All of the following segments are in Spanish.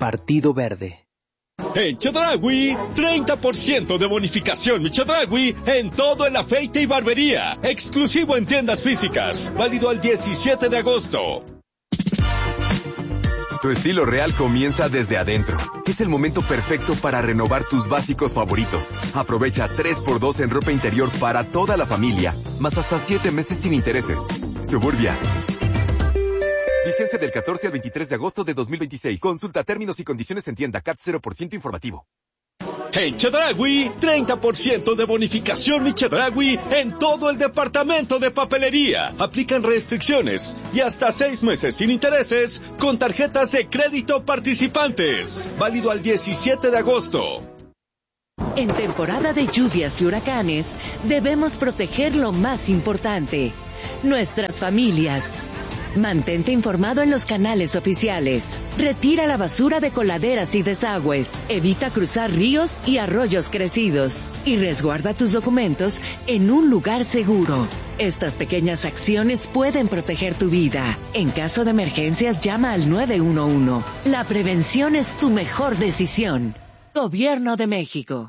Partido Verde. En Chedraui, 30% de bonificación mi Chedraui en todo el afeite y barbería. Exclusivo en tiendas físicas. Válido al 17 de agosto. Tu estilo real comienza desde adentro. Es el momento perfecto para renovar tus básicos favoritos. Aprovecha 3x2 en ropa interior para toda la familia, más hasta 7 meses sin intereses. Suburbia. Vigencia del 14 al 23 de agosto de 2026. Consulta términos y condiciones en tienda. CAT 0% informativo. En Chedraui, 30% de bonificación mi Chedraui en todo el departamento de papelería. Aplican restricciones y hasta 6 meses sin intereses con tarjetas de crédito participantes. Válido al 17 de agosto. En temporada de lluvias y huracanes, debemos proteger lo más importante: nuestras familias. Mantente informado en los canales oficiales. Retira la basura de coladeras y desagües. Evita cruzar ríos y arroyos crecidos. Y resguarda tus documentos en un lugar seguro. Estas pequeñas acciones pueden proteger tu vida. En caso de emergencias, llama al 911. La prevención es tu mejor decisión. Gobierno de México.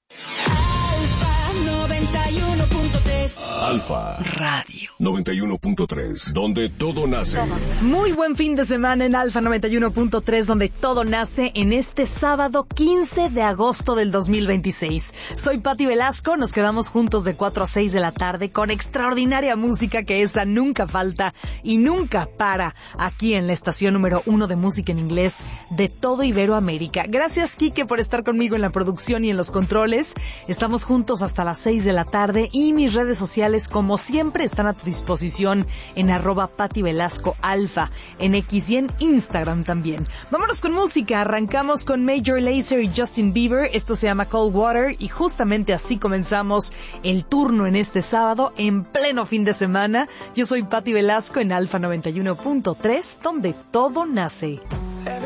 Alfa Radio 91.3, donde todo nace. Muy buen fin de semana en Alfa 91.3, donde todo nace, en este sábado 15 de agosto del 2026. Soy Pati Velasco, nos quedamos juntos de 4 a 6 de la tarde con extraordinaria música, que esa nunca falta y nunca para aquí en la estación número 1 de música en inglés de todo Iberoamérica. Gracias, Quique, por estar conmigo en la producción y en los controles. Estamos juntos hasta las 6 de la tarde y mis redes sociales, como siempre, están a tu disposición en @PatiVelascoAlfa, en X y en Instagram también. Vámonos con música. Arrancamos con Major Lazer y Justin Bieber. Esto se llama Cold Water y justamente así comenzamos el turno en este sábado, en pleno fin de semana. Yo soy Pati Velasco en Alfa 91.3, donde todo nace.